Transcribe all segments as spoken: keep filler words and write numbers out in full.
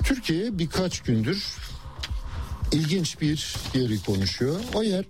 Türkiye birkaç gündür ilginç bir yeri konuşuyor. O yer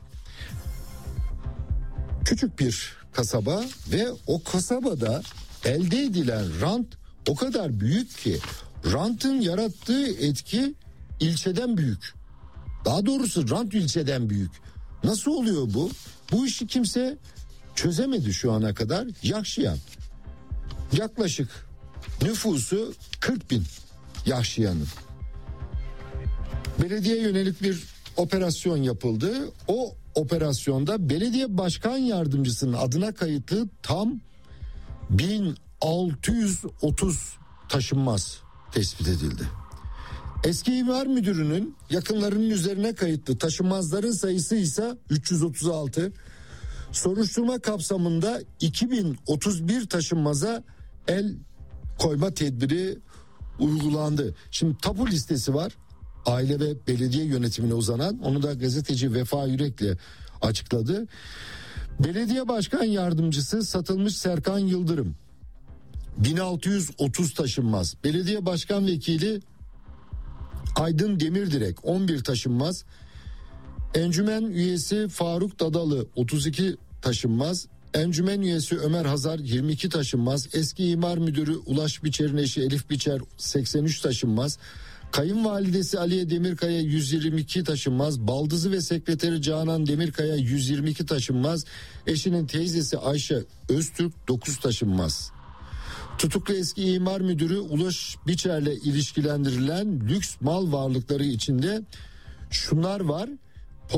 küçük bir kasaba ve o kasabada elde edilen rant o kadar büyük ki rantın yarattığı etki ilçeden büyük. Daha doğrusu rant ilçeden büyük. Nasıl oluyor bu? Bu işi kimse çözemedi şu ana kadar. Yahşiyan. Yaklaşık nüfusu kırk bin Yahşiyan'ın. Belediye yönelik bir operasyon yapıldı. O operasyonda belediye başkan yardımcısının adına kayıtlı tam bin altı yüz otuz taşınmaz tespit edildi. Eski imar müdürünün yakınlarının üzerine kayıtlı taşınmazların sayısı ise üç yüz otuz altı. Soruşturma kapsamında iki bin otuz bir taşınmaza el koyma tedbiri uygulandı. Şimdi tapu listesi var. Aile ve belediye yönetimine uzanan, onu da gazeteci Vefa Yürek'le açıkladı. Belediye başkan yardımcısı satılmış Serkan Yıldırım bin altı yüz otuz taşınmaz. Belediye başkan vekili Aydın Demirdirek on bir taşınmaz. Encümen üyesi Faruk Dadalı otuz iki taşınmaz. Encümen üyesi Ömer Hazar yirmi iki taşınmaz. Eski imar müdürü Ulaş Biçer'in eşi Elif Biçer seksen üç taşınmaz. Kayınvalidesi Aliye Demirkaya yüz yirmi iki taşınmaz. Baldızı ve sekreteri Canan Demirkaya yüz yirmi iki taşınmaz. Eşinin teyzesi Ayşe Öztürk dokuz taşınmaz. Tutuklu eski imar müdürü Ulaş Biçer'le ilişkilendirilen lüks mal varlıkları içinde şunlar var.